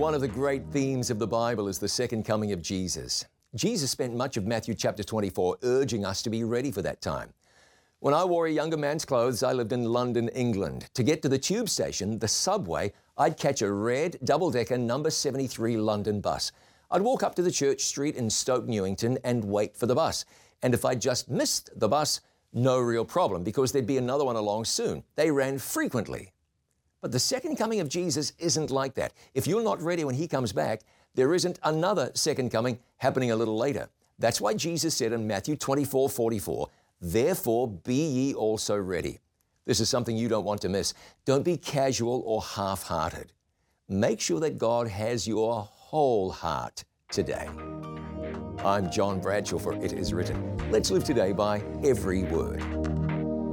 One of the great themes of the Bible is the second coming of Jesus. Jesus spent much of Matthew chapter 24 urging us to be ready for that time. When I wore a younger man's clothes, I lived in London, England. To get to the tube station, the subway, I'd catch a red double-decker number 73 London bus. I'd walk up to the church street in Stoke Newington and wait for the bus. And if I just missed the bus, no real problem, because there'd be another one along soon. They ran frequently. But the second coming of Jesus isn't like that. If you're not ready when he comes back, there isn't another second coming happening a little later. That's why Jesus said in Matthew 24:44, "Therefore be ye also ready." This is something you don't want to miss. Don't be casual or half-hearted. Make sure that God has your whole heart today. I'm John Bradshaw for It Is Written. Let's live today by every word.